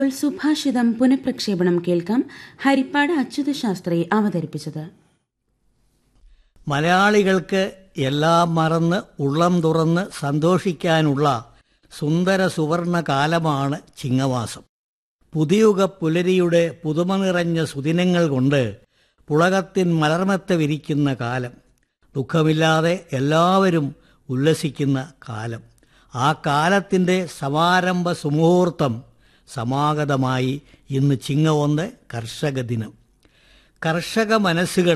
സുഭാഷിതം പുനഃപ്രക്ഷേപണം കേൾക്കാം. ഹരിപ്പാട് അച്യുതശാസ്ത്രി അവതരിപ്പിച്ചത്. മലയാളികൾക്ക് എല്ലാം മറന്ന് ഉള്ളം തുറന്ന് സന്തോഷിക്കാനുള്ള സുന്ദര സുവർണ കാലമാണ് ചിങ്ങമാസം. പുതിയുഗ പുലരിയുടെ പുതുമ നിറഞ്ഞ സുദിനങ്ങൾ കൊണ്ട് പുളകത്തിൻ മലർമെത്ത വിരിക്കുന്ന കാലം. ദുഃഖമില്ലാതെ എല്ലാവരും ഉല്ലസിക്കുന്ന കാലം. ആ കാലത്തിൻ്റെ സമാരംഭ സുമുഹൂർത്തം സമാഗതമായി. ഇന്ന് ചിങ്ങ 1 കർഷക ദിനം. കർഷക മനസ്സുകൾ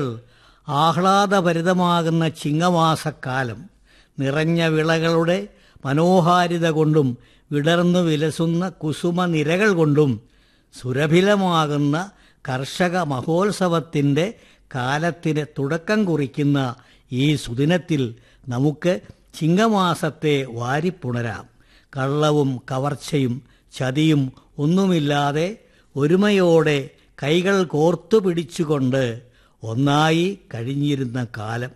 ആഹ്ലാദഭരിതമാകുന്ന ചിങ്ങമാസക്കാലം നിറഞ്ഞ വിളകളുടെ മനോഹാരിത കൊണ്ടും വിടർന്നു വിലസുന്ന കുസുമ നിരകൾ കൊണ്ടും സുരഭിലമാകുന്ന കർഷക മഹോത്സവത്തിൻ്റെ കാലത്തിന് തുടക്കം കുറിക്കുന്ന ഈ സുദിനത്തിൽ നമുക്ക് ചിങ്ങമാസത്തെ വാരിപ്പുണരാം. കള്ളവും കവർച്ചയും ചതിയും ഒന്നുമില്ലാതെ ഒരുമയോടെ കൈകൾ കോർത്തു പിടിച്ചുകൊണ്ട് ഒന്നായി കഴിഞ്ഞിരുന്ന കാലം.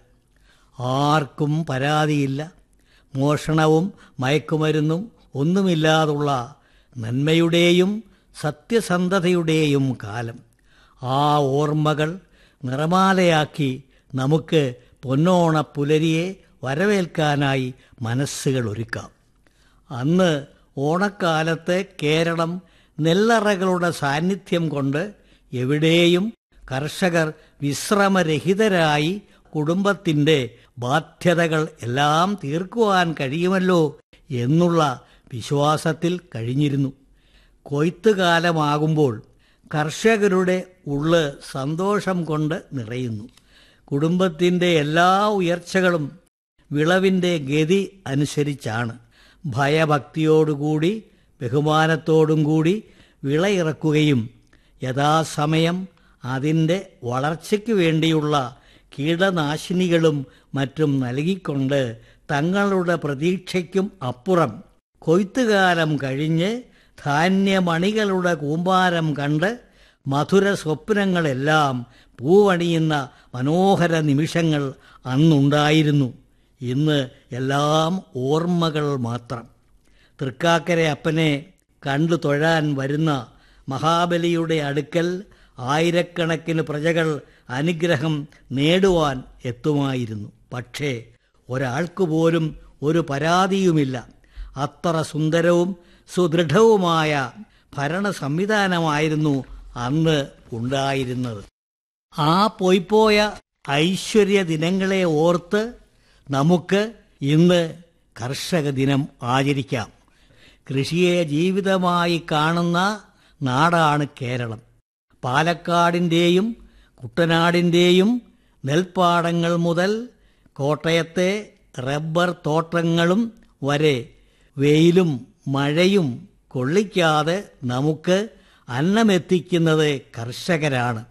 ആർക്കും പരാതിയില്ല. മോഷണവും മയക്കുമരുന്നും ഒന്നുമില്ലാതുള്ള നന്മയുടെയും സത്യസന്ധതയുടെയും കാലം. ആ ഓർമ്മകൾ നിറമാലയാക്കി നമുക്ക് പൊന്നോണ പുലരിയെ വരവേൽക്കാനായി മനസ്സുകൾ ഒരുക്കാം. അന്ന് ഓണക്കാലത്ത് കേരളം നെല്ലറകളുടെ സാന്നിധ്യം കൊണ്ട് എവിടെയും കർഷകർ വിശ്രമരഹിതരായി കുടുംബത്തിൻ്റെ ബാധ്യതകൾ എല്ലാം തീർക്കുവാൻ കഴിയുമല്ലോ എന്നുള്ള വിശ്വാസത്തിൽ കഴിഞ്ഞിരുന്നു. കൊയ്ത്തുകാലമാകുമ്പോൾ കർഷകരുടെ ഉള്ള് സന്തോഷം കൊണ്ട് നിറയുന്നു. കുടുംബത്തിൻ്റെ എല്ലാ ഉയർച്ചകളും വിളവിൻ്റെ ഗതി അനുസരിച്ചാണ്. ഭയഭക്തിയോടുകൂടി ബഹുമാനത്തോടും കൂടി വിളയിറക്കുകയും യഥാസമയം അതിൻ്റെ വളർച്ചയ്ക്ക് വേണ്ടിയുള്ള കീടനാശിനികളും മറ്റും നൽകിക്കൊണ്ട് തങ്ങളുടെ പ്രതീക്ഷയ്ക്കും അപ്പുറം കൊയ്ത്തുകാലം കഴിഞ്ഞ് ധാന്യമണികളുടെ കൂമ്പാരം കണ്ട് മധുര സ്വപ്നങ്ങളെല്ലാം പൂവണിയുന്ന മനോഹര നിമിഷങ്ങൾ അന്നുണ്ടായിരുന്നു. ഇന്ന് എല്ലാം ഓർമ്മകൾ മാത്രം. തൃക്കാക്കര അപ്പനെ കണ്ടു തൊഴാൻ വരുന്ന മഹാബലിയുടെ അടുക്കൽ ആയിരക്കണക്കിന് പ്രജകൾ അനുഗ്രഹം നേടുവാൻ എത്തുമായിരുന്നു. പക്ഷേ ഒരാൾക്ക് പോലും ഒരു പരാതിയുമില്ല. അത്ര സുന്ദരവും സുദൃഢവുമായ ഭരണ സംവിധാനമായിരുന്നു അന്ന് ഉണ്ടായിരുന്നത്. ആ പോയിപ്പോയ ഐശ്വര്യ ദിനങ്ങളെ ഓർത്ത് നമുക്ക് ഇന്ന് കർഷക ദിനം ആചരിക്കാം. കൃഷിയെ ജീവിതമായി കാണുന്ന നാടാണ് കേരളം. പാലക്കാടിൻ്റെയും കുട്ടനാടിൻ്റെയും നെൽപ്പാടങ്ങൾ മുതൽ കോട്ടയത്തെ റബ്ബർ തോട്ടങ്ങളും വരെ വെയിലും മഴയും കൊള്ളിക്കാതെ നമുക്ക് അന്നമെത്തിക്കുന്നത് കർഷകരാണ്.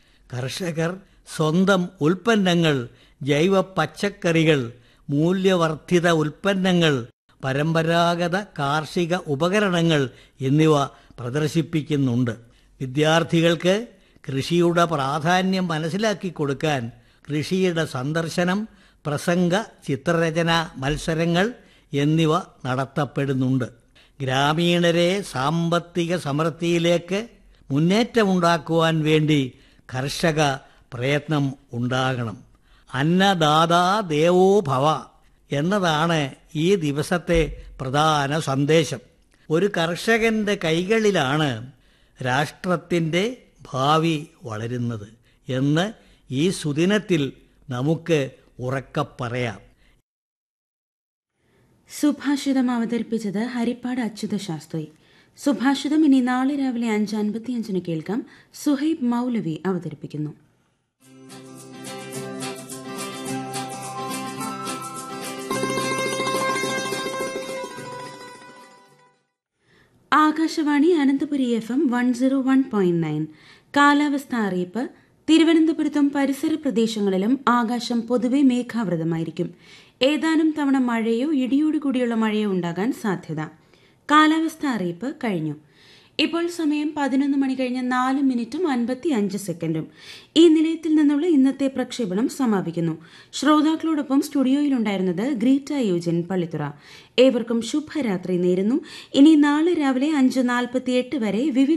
കർഷകർ സ്വന്തം ഉൽപ്പന്നങ്ങൾ, ജൈവ പച്ചക്കറികൾ, മൂല്യവർദ്ധിത ഉൽപ്പന്നങ്ങൾ, പരമ്പരാഗത കാർഷിക ഉപകരണങ്ങൾ എന്നിവ പ്രദർശിപ്പിക്കുന്നുണ്ട്. വിദ്യാർത്ഥികൾക്ക് കൃഷിയുടെ പ്രാധാന്യം മനസ്സിലാക്കി കൊടുക്കാൻ കൃഷിയുടെ സന്ദർശനം, പ്രസംഗ, ചിത്രരചന മത്സരങ്ങൾ എന്നിവ നടത്തപ്പെടുന്നുണ്ട്. ഗ്രാമീണരെ സാമ്പത്തിക സമൃദ്ധിയിലേക്ക് മുന്നേറ്റമുണ്ടാക്കുവാൻ വേണ്ടി കർഷക പ്രയത്നം ഉണ്ടാകണം. അന്നദാതാ ദേവോ ഭവ എന്നതാണ് ഈ ദിവസത്തെ പ്രധാന സന്ദേശം. ഒരു കർഷകൻ്റെ കൈകളിലാണ് രാഷ്ട്രത്തിൻ്റെ ഭാവി വളരുന്നത് എന്ന് ഈ സുദിനത്തിൽ നമുക്ക് ഉറക്കെ പറയാം. സുഭാഷിതം അവതരിപ്പിച്ചത് ഹരിപ്പാട് അച്യുതശാസ്ത്രി. സുഭാഷിതം ഇനി നാളെ രാവിലെ 5:55 കേൾക്കാം. സുഹൈബ് മൗലവി അവതരിപ്പിക്കുന്നു. ആകാശവാണി അനന്തപുരി FM 101.9. കാലാവസ്ഥ അറിയിപ്പ്. തിരുവനന്തപുരത്തും പരിസര പ്രദേശങ്ങളിലും ആകാശം പൊതുവെ മേഘാവൃതമായിരിക്കും. ഏതാനും തവണ മഴയോ ഇടിയോടുകൂടിയുള്ള മഴയോ ഉണ്ടാകാൻ സാധ്യത. കാലാവസ്ഥ അറിയിപ്പ് കഴിഞ്ഞു. ഇപ്പോൾ സമയം 11 മണി കഴിഞ്ഞ് 4 മിനിറ്റും 55 സെക്കൻഡും. ഈ നിലയത്തിൽ നിന്നുള്ള ഇന്നത്തെ പ്രക്ഷേപണം സമാപിക്കുന്നു. ശ്രോതാക്കളോടൊപ്പം സ്റ്റുഡിയോയിലുണ്ടായിരുന്നത് ഗ്രീറ്റ യൂജിൻ പള്ളിത്തുറ. ഏവർക്കും ശുഭരാത്രി നേരുന്നു. ഇനി നാളെ രാവിലെ 5:48 വരെ വിവിധ